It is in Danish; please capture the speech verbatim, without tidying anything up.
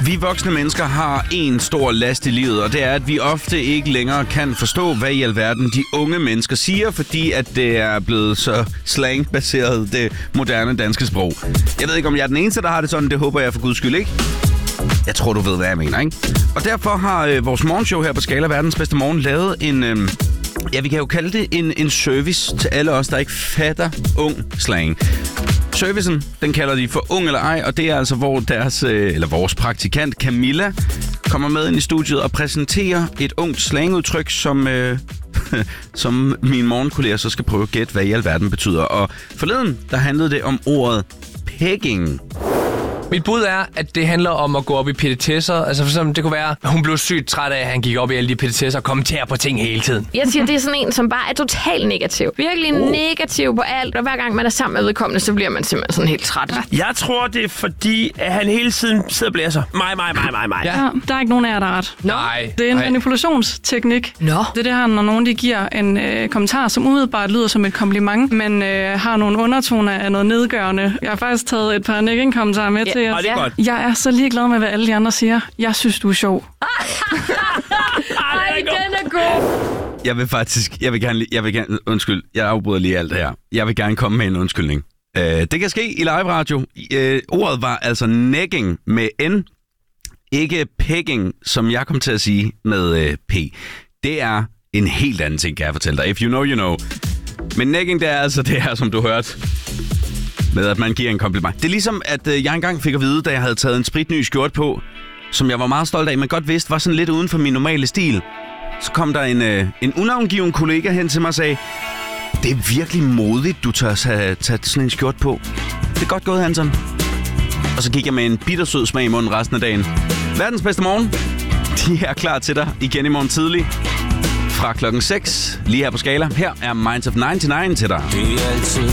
Vi voksne mennesker har en stor last i livet, og det er, at vi ofte ikke længere kan forstå, hvad i alverden de unge mennesker siger, fordi at det er blevet så slang-baseret, det moderne danske sprog. Jeg ved ikke, om jeg er den eneste, der har det sådan. Det håber jeg for guds skyld ikke. Jeg tror, du ved, hvad jeg mener, ikke? Og derfor har øh, vores morgenshow her på Skala Verdens Bedste Morgen lavet en... Øh, ja, vi kan jo kalde det en, en service til alle os, der ikke fatter ung slang. Servicen, den kalder de for ung eller ej, og det er altså, hvor deres, øh, eller vores praktikant Camilla kommer med ind i studiet og præsenterer et ungt slangudtryk, som, øh, som mine morgenkolleger så skal prøve at gætte, hvad i alverden betyder. Og forleden, der handlede det om ordet pegging. Mit bud er, at det handler om at gå op i petitesser. Altså for eksempel, det kunne være, at hun blev sygt træt af, at han gik op i alle de petitesser og kommenterer på ting hele tiden. Jeg siger, det er sådan en, som bare er totalt negativ. Virkelig oh. negativ på alt, og hver gang man er sammen med vedkommende, så bliver man simpelthen sådan helt træt. Jeg tror, det er fordi, at han hele tiden sidder og blæser. Mig, mig, mig, mig, mig. Ja. Ja, der er ikke nogen af jer, der er ret. No. Nej. Det er en manipulationsteknik. Nå. Det er det her, når nogen de giver en øh, kommentar, som umiddelbart lyder som et kompliment, men øh, har nogle undertoner af noget nedgørende. Jeg har faktisk taget et par negging-kommentarer med ja. til jer. Og det er godt. Jeg er så ligeglad med, hvad alle de andre siger. Jeg synes, du er sjov. Ej, den er god. Jeg vil faktisk, jeg vil gerne, jeg vil gerne, undskyld, jeg afbryder lige alt det her. Jeg vil gerne komme med en undskyldning. Uh, det kan ske i live radio. Uh, ordet var altså negging med N, ikke pegging, som jeg kom til at sige med uh, P. Det er en helt anden ting, kan jeg fortælle dig. If you know, you know. Men negging, det er altså det her, som du hørte, med at man giver en kompliment. Det er ligesom, at uh, jeg engang fik at vide, da jeg havde taget en spritny skjort på, som jeg var meget stolt af, men godt vidste var sådan lidt uden for min normale stil. Så kom der en, øh, en unavngiven kollega hen til mig og sagde, det er virkelig modigt, du tør tage, tage sådan en skjort på. Det er godt gået, Hansen. Og så gik jeg med en bittersød smag i munden resten af dagen. Verdens bedste morgen. De er klar til dig igen i morgen tidlig. Fra klokken seks, lige her på Skala. Her er Minds of nioghalvfems til dig. Det er altid